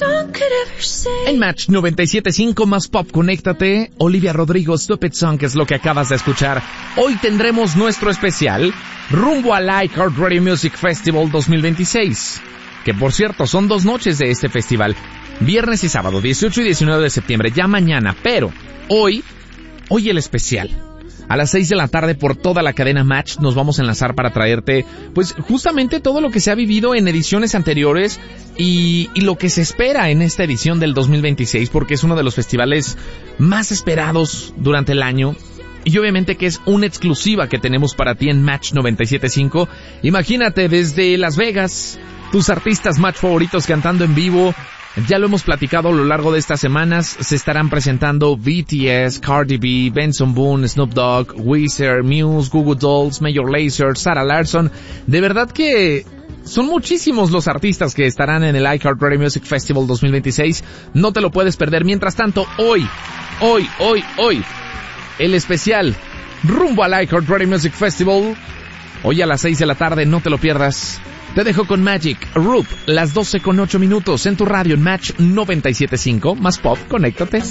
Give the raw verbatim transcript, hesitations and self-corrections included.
En Match noventa y siete punto cinco más pop, conéctate. Olivia Rodrigo, Stupid Song, que es lo que acabas de escuchar. Hoy tendremos nuestro especial rumbo al iHeartRadio Music Festival dos mil veintiséis. Que por cierto, son dos noches de este festival. Viernes y sábado, dieciocho y diecinueve de septiembre, ya mañana. Pero hoy, hoy el especial. A las seis de la tarde por toda la cadena Match nos vamos a enlazar para traerte, pues, justamente todo lo que se ha vivido en ediciones anteriores y, y lo que se espera en esta edición del dos mil veintiséis, porque es uno de los festivales más esperados durante el año. Y obviamente que es una exclusiva que tenemos para ti en Match noventa y siete punto cinco. Imagínate desde Las Vegas, tus artistas Match favoritos cantando en vivo. Ya lo hemos platicado a lo largo de estas semanas. Se estarán presentando B T S, Cardi B, Benson Boone, Snoop Dogg, Weezer, Muse, Goo Goo Dolls, Major Lazer, Sarah Larsson. De verdad que son muchísimos los artistas que estarán en el iHeartRadio Music Festival dos mil veintiséis. No te lo puedes perder. Mientras tanto, hoy, hoy, hoy, hoy, el especial rumbo al iHeartRadio Music Festival. Hoy a las seis de la tarde, no te lo pierdas. Te dejo con Magic, Roop, las doce con ocho minutos en tu radio en Match noventa y siete punto cinco, más pop, conéctate.